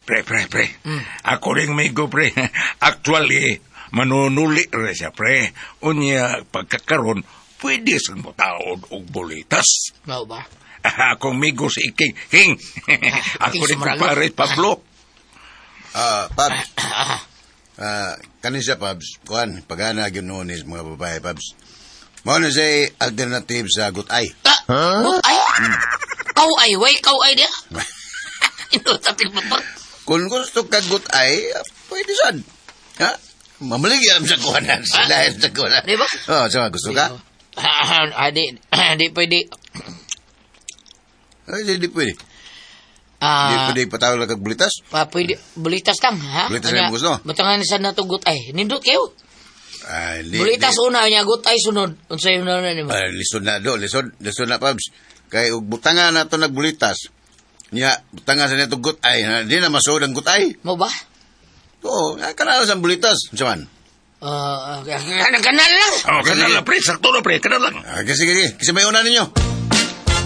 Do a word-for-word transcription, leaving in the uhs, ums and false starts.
Pre, pre, pre. Mm. Ako rin migo, pre. Actually, manunuli rin siya, pre. Unya, pagkakaroon, pwede sa mo taon og bulitas. Mao ba? Akong migo si Iking. King. Ako rin kumpare, Pablo. Ah, Pabs. Ah, kanin siya, Pabs. Kuan, pagana ginoon is mga babae, Pabs. Mao na siya alternative sa gutay. Ah, gutay? Hmm. Kau ay, way, kau ay dia. Ito, tapil mo pa. Kung gusto ka gutay, pwede saan. Ha? Mamaligyan sa kuhanan. Sila sa kuhanan. Di ba? Oo, so gusto ka? Ah, di, di pwede. Ay, di pwede. Ah, di pwede patawag lang kag bulitas? Pa, pwede, bulitas kang, ha? Bulitas na yung gusto? Batangan sa natugot ay, nindot kayo. Ay, li, bulitas li, una niya, gut ay sunod. Unsay una na ni mo? Ay, lisod na do, lisod, lisod na, Pabs. Kay ug butangan na to nagbulitas. Niya, butangan sa neto gut ay, di na masod ang gut ay. Mo ba? Oo, kanal sa bulitas. Saman? Ah, uh, kanal lang. Oh, kanal lang, pre. Sakto na, pre. Kanal lang. Ah, kasi, kasi, kasi may una ninyo.